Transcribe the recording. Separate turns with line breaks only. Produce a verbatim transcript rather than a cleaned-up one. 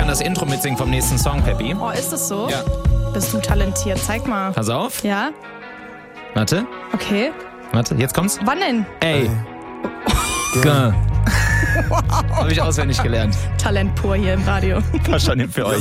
das Intro mitsingen vom nächsten Song, Peppi.
Oh, ist das so?
Ja.
Bist du talentiert? Zeig mal.
Pass auf.
Ja?
Warte,
Okay.
warte, jetzt kommt's.
Wann denn?
Ey. G. Habe ich auswendig gelernt.
Talent pur hier im Radio.
War schon für euch.